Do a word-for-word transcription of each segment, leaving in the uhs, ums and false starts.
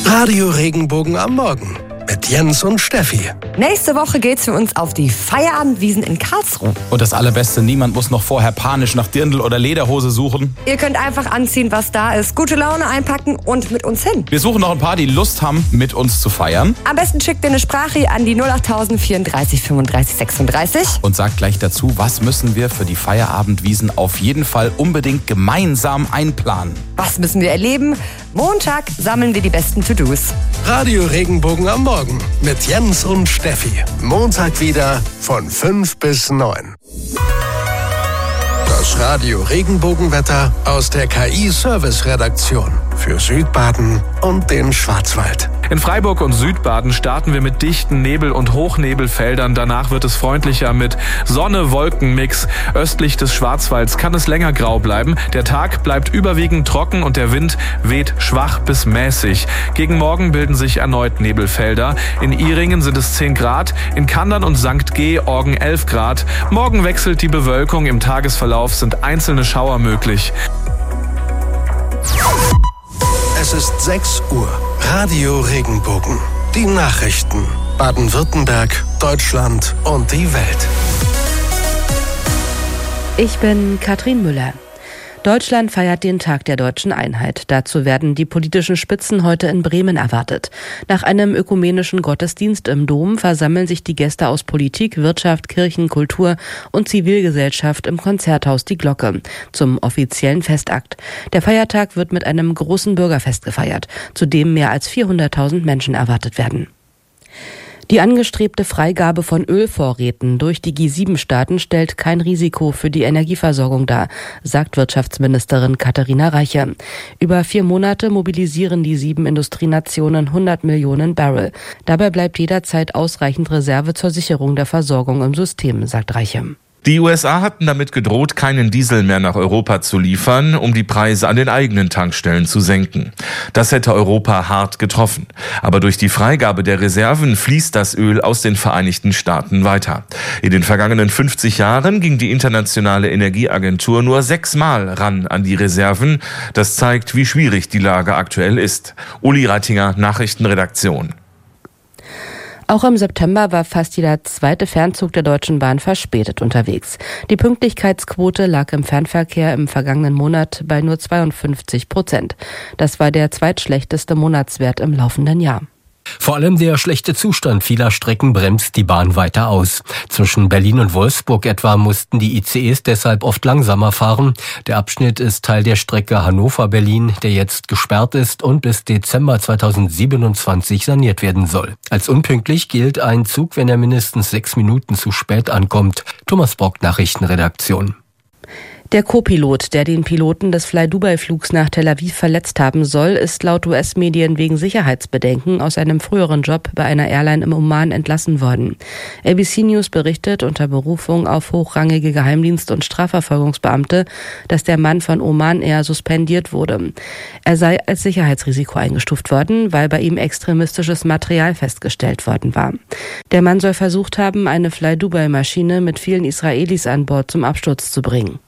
Radio Regenbogen am Morgen mit Jens und Steffi. Nächste Woche geht's für uns auf die Feierabendwiesen in Karlsruhe. Und das Allerbeste, niemand muss noch vorher panisch nach Dirndl oder Lederhose suchen. Ihr könnt einfach anziehen, was da ist, gute Laune einpacken und mit uns hin. Wir suchen noch ein paar, die Lust haben, mit uns zu feiern. Am besten schickt ihr eine Sprache an die null acht null vierunddreißig fünfunddreißig sechsunddreißig. Und sagt gleich dazu, was müssen wir für die Feierabendwiesen auf jeden Fall unbedingt gemeinsam einplanen. Was müssen wir erleben? Montag sammeln wir die besten To-Dos. Radio Regenbogen am Morgen mit Jens und Steffi. Montag wieder von fünf bis neun. Das Radio Regenbogenwetter aus der K I-Service-Redaktion für Südbaden und den Schwarzwald. In Freiburg und Südbaden starten wir mit dichten Nebel- und Hochnebelfeldern. Danach wird es freundlicher mit Sonne-Wolken-Mix. Östlich des Schwarzwalds kann es länger grau bleiben. Der Tag bleibt überwiegend trocken und der Wind weht schwach bis mäßig. Gegen Morgen bilden sich erneut Nebelfelder. In Ihringen sind es zehn Grad, in Kandern und Sankt Georgen elf Grad. Morgen wechselt die Bewölkung. Im Tagesverlauf sind einzelne Schauer möglich. Es ist sechs Uhr. Radio Regenbogen. Die Nachrichten. Baden-Württemberg, Deutschland und die Welt. Ich bin Katrin Müller. Deutschland feiert den Tag der deutschen Einheit. Dazu werden die politischen Spitzen heute in Bremen erwartet. Nach einem ökumenischen Gottesdienst im Dom versammeln sich die Gäste aus Politik, Wirtschaft, Kirchen, Kultur und Zivilgesellschaft im Konzerthaus Die Glocke zum offiziellen Festakt. Der Feiertag wird mit einem großen Bürgerfest gefeiert, zu dem mehr als vierhunderttausend Menschen erwartet werden. Die angestrebte Freigabe von Ölvorräten durch die G sieben Staaten stellt kein Risiko für die Energieversorgung dar, sagt Wirtschaftsministerin Katharina Reiche. Über vier Monate mobilisieren die sieben Industrienationen hundert Millionen Barrel. Dabei bleibt jederzeit ausreichend Reserve zur Sicherung der Versorgung im System, sagt Reiche. Die U S A hatten damit gedroht, keinen Diesel mehr nach Europa zu liefern, um die Preise an den eigenen Tankstellen zu senken. Das hätte Europa hart getroffen. Aber durch die Freigabe der Reserven fließt das Öl aus den Vereinigten Staaten weiter. In den vergangenen fünfzig Jahren ging die Internationale Energieagentur nur sechsmal ran an die Reserven. Das zeigt, wie schwierig die Lage aktuell ist. Uli Reitinger, Nachrichtenredaktion. Auch im September war fast jeder zweite Fernzug der Deutschen Bahn verspätet unterwegs. Die Pünktlichkeitsquote lag im Fernverkehr im vergangenen Monat bei nur zweiundfünfzig Prozent. Das war der zweitschlechteste Monatswert im laufenden Jahr. Vor allem der schlechte Zustand vieler Strecken bremst die Bahn weiter aus. Zwischen Berlin und Wolfsburg etwa mussten die I C Es deshalb oft langsamer fahren. Der Abschnitt ist Teil der Strecke Hannover-Berlin, der jetzt gesperrt ist und bis Dezember zweitausendsiebenundzwanzig saniert werden soll. Als unpünktlich gilt ein Zug, wenn er mindestens sechs Minuten zu spät ankommt. Thomas Brock, Nachrichtenredaktion. Der Co-Pilot, der den Piloten des Fly-Dubai-Flugs nach Tel Aviv verletzt haben soll, ist laut U S-Medien wegen Sicherheitsbedenken aus einem früheren Job bei einer Airline im Oman entlassen worden. A B C News berichtet unter Berufung auf hochrangige Geheimdienst- und Strafverfolgungsbeamte, dass der Mann von Oman Air suspendiert wurde. Er sei als Sicherheitsrisiko eingestuft worden, weil bei ihm extremistisches Material festgestellt worden war. Der Mann soll versucht haben, eine Fly-Dubai-Maschine mit vielen Israelis an Bord zum Absturz zu bringen.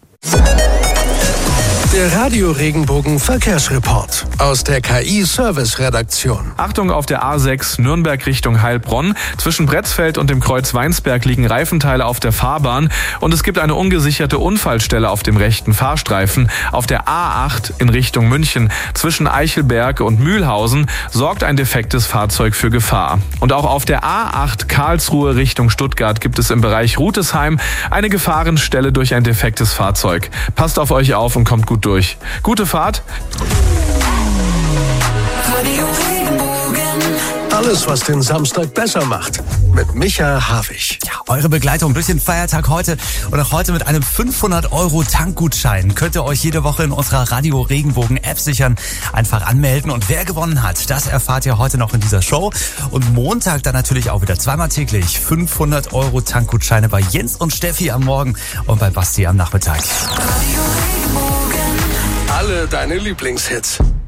Der Radio Regenbogen Verkehrsreport aus der K I-Service-Redaktion. Achtung auf der A sechs Nürnberg Richtung Heilbronn. Zwischen Bretzfeld und dem Kreuz Weinsberg liegen Reifenteile auf der Fahrbahn und es gibt eine ungesicherte Unfallstelle auf dem rechten Fahrstreifen. Auf der A acht in Richtung München zwischen Eichelberg und Mühlhausen sorgt ein defektes Fahrzeug für Gefahr. Und auch auf der A acht Karlsruhe Richtung Stuttgart gibt es im Bereich Rutesheim eine Gefahrenstelle durch ein defektes Fahrzeug. Passt auf euch auf und kommt gut durch. Gute Fahrt. Alles, was den Samstag besser macht. Mit Micha Havig. Ja, eure Begleitung durch den Feiertag heute und auch heute mit einem fünfhundert Euro Tankgutschein könnt ihr euch jede Woche in unserer Radio Regenbogen App sichern. Einfach anmelden und wer gewonnen hat, das erfahrt ihr heute noch in dieser Show. Und Montag dann natürlich auch wieder zweimal täglich fünfhundert Euro Tankgutscheine bei Jens und Steffi am Morgen und bei Basti am Nachmittag. Alle deine Lieblingshits.